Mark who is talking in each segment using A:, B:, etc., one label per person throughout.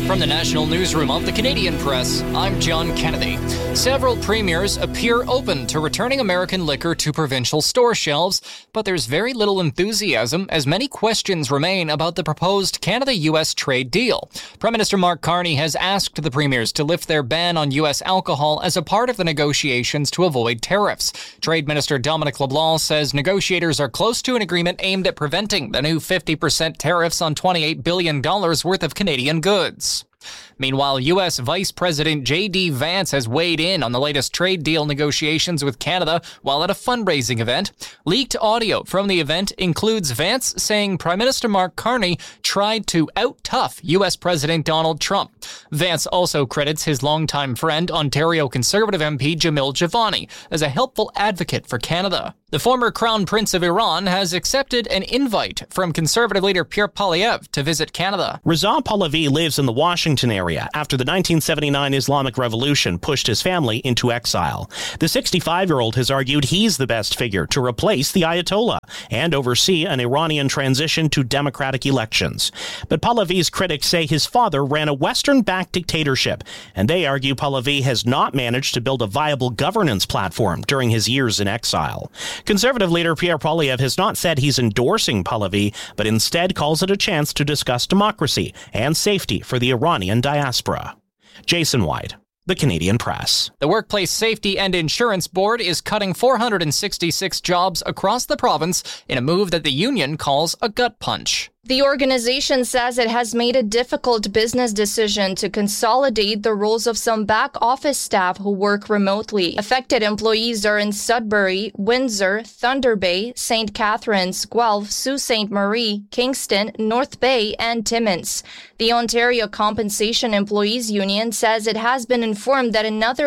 A: From the National Newsroom of the Canadian Press, I'm John Kennedy. Several premiers appear open to returning American liquor to provincial store shelves, but there's very little enthusiasm as many questions remain about the proposed Canada-U.S. trade deal. Prime Minister Mark Carney has asked the premiers to lift their ban on U.S. alcohol as a part of the negotiations to avoid tariffs. Trade Minister Dominic LeBlanc says negotiators are close to an agreement aimed at preventing the new 50% tariffs on $28 billion worth of Canadian goods. Meanwhile, U.S. Vice President J.D. Vance has weighed in on the latest trade deal negotiations with Canada while at a fundraising event. Leaked audio from the event includes Vance saying Prime Minister Mark Carney tried to out-tough U.S. President Donald Trump. Vance also credits his longtime friend, Ontario Conservative MP Jamil Javani, as a helpful advocate for Canada. The former Crown Prince of Iran has accepted an invite from Conservative leader Pierre Poilievre to visit Canada.
B: Reza Pahlavi lives in the Washington area after the 1979 Islamic Revolution pushed his family into exile. The 65-year-old has argued he's the best figure to replace the Ayatollah and oversee an Iranian transition to democratic elections. But Pahlavi's critics say his father ran a Western-backed dictatorship, and they argue Pahlavi has not managed to build a viable governance platform during his years in exile. Conservative leader Pierre Poilievre has not said he's endorsing Pahlavi, but instead calls it a chance to discuss democracy and safety for the Iranian diaspora. Jason White, The Canadian Press.
A: The Workplace Safety and Insurance Board is cutting 466 jobs across the province in a move that the union calls a gut punch.
C: The organization says it has made a difficult business decision to consolidate the roles of some back-office staff who work remotely. Affected employees are in Sudbury, Windsor, Thunder Bay, St. Catharines, Guelph, Sault Ste. Marie, Kingston, North Bay, and Timmins. The Ontario Compensation Employees Union says it has been informed that another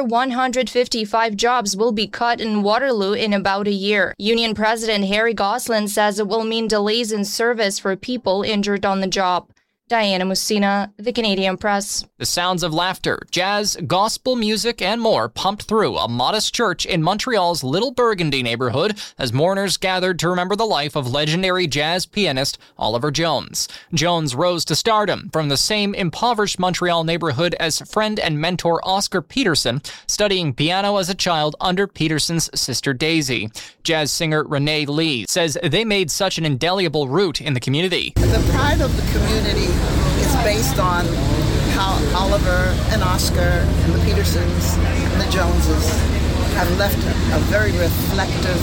C: 155 jobs will be cut in Waterloo in about a year. Union President Harry Gosselin says it will mean delays in service for people injured on the job. Diana Mussina, The Canadian Press.
A: The sounds of laughter, jazz, gospel music, and more pumped through a modest church in Montreal's Little Burgundy neighborhood as mourners gathered to remember the life of legendary jazz pianist Oliver Jones. Jones rose to stardom from the same impoverished Montreal neighborhood as friend and mentor Oscar Peterson, studying piano as a child under Peterson's sister Daisy. Jazz singer Renee Lee says they made such an indelible root in the community.
D: The pride of the community is based on how Oliver and Oscar and the Petersons and the Joneses have left a very reflective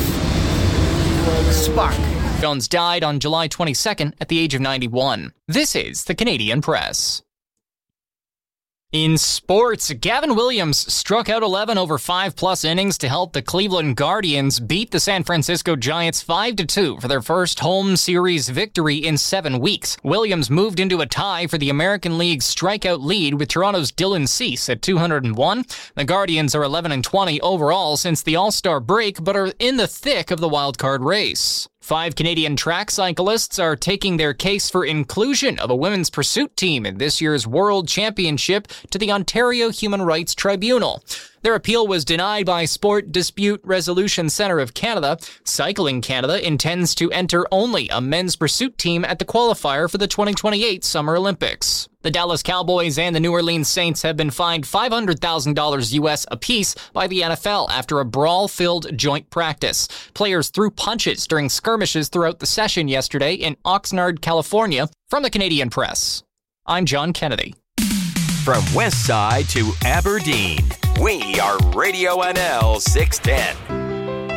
D: spark.
A: Jones died on July 22nd at the age of 91. This is The Canadian Press. In sports, Gavin Williams struck out 11 over 5+ innings to help the Cleveland Guardians beat the San Francisco Giants 5-2 for their first home series victory in 7 weeks. Williams moved into a tie for the American League's strikeout lead with Toronto's Dylan Cease at 201. The Guardians are 11-20 overall since the All-Star break, but are in the thick of the wildcard race. 5 Canadian track cyclists are taking their case for inclusion of a women's pursuit team in this year's World Championship to the Ontario Human Rights Tribunal. Their appeal was denied by Sport Dispute Resolution Centre of Canada. Cycling Canada intends to enter only a men's pursuit team at the qualifier for the 2028 Summer Olympics. The Dallas Cowboys and the New Orleans Saints have been fined $500,000 US apiece by the NFL after a brawl-filled joint practice. Players threw punches during skirmishes throughout the session yesterday in Oxnard, California. From the Canadian Press, I'm John Kennedy.
E: From West Side to Aberdeen, we are Radio NL 610.